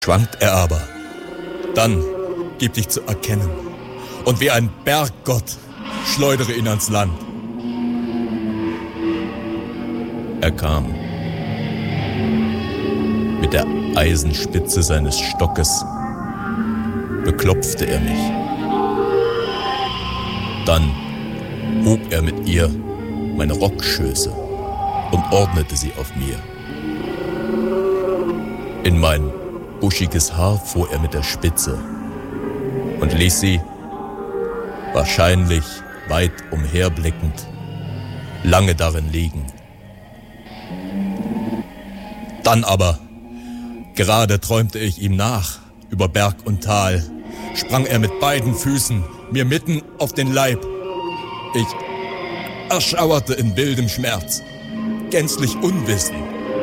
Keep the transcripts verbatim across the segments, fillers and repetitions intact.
Schwankt er aber, dann gib dich zu erkennen, und wie ein Berggott schleudere ihn ans Land. Er kam. Mit der Eisenspitze seines Stockes beklopfte er mich. Dann hob er mit ihr meine Rockschöße und ordnete sie auf mir. In mein buschiges Haar fuhr er mit der Spitze und ließ sie, wahrscheinlich weit umherblickend, lange darin liegen. Dann aber, gerade träumte ich ihm nach, über Berg und Tal, sprang er mit beiden Füßen mir mitten auf den Leib. Ich erschauerte in wildem Schmerz, gänzlich unwissend.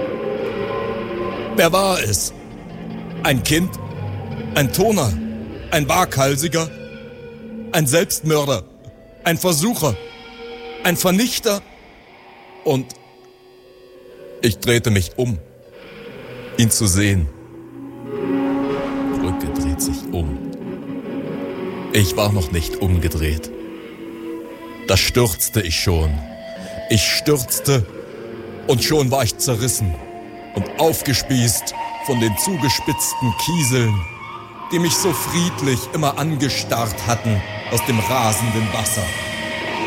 Wer war es? Ein Kind? Ein Turner? Ein Waghalsiger? Ein Selbstmörder? Ein Versucher? Ein Vernichter? Und ich drehte mich um, ihn zu sehen. Brücke dreht sich um. Ich war noch nicht umgedreht. Da stürzte ich schon. Ich stürzte und schon war ich zerrissen und aufgespießt von den zugespitzten Kieseln, die mich so friedlich immer angestarrt hatten aus dem rasenden Wasser.